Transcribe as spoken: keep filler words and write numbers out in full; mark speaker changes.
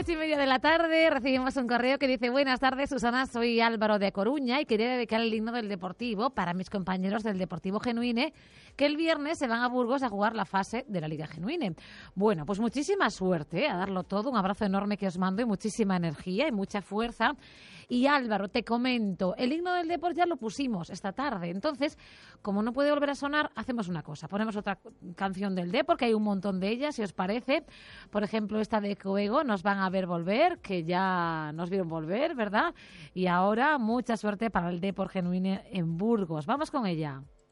Speaker 1: Ocho y media de la tarde recibimos un correo que dice: buenas tardes, Susana, soy Álvaro de Coruña y quería dedicar el himno del Deportivo para mis compañeros del Deportivo Genuine, que el viernes se van a Burgos a jugar la fase de la Liga Genuine. Bueno, pues muchísima suerte, ¿eh? A darlo todo, un abrazo enorme que os mando y muchísima energía y mucha fuerza. Y Álvaro, te comento, el himno del Depor ya lo pusimos esta tarde, entonces, como no puede volver a sonar, hacemos una cosa, ponemos otra canción del Depor, que hay un montón de ellas, si os parece. Por ejemplo, esta de Coego, Nos van a ver volver, que ya nos vieron volver, ¿verdad? Y ahora, mucha suerte para el Depor Genuine en Burgos. Vamos con ella.